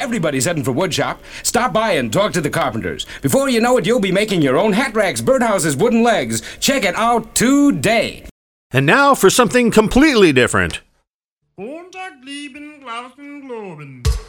Everybody's heading for woodshop. Stop by and talk to the carpenters. Before you know it, you'll be making your own hat racks, birdhouses, wooden legs. Check it out today. And now for something completely different. Montag, lieben, Glauben, Globen.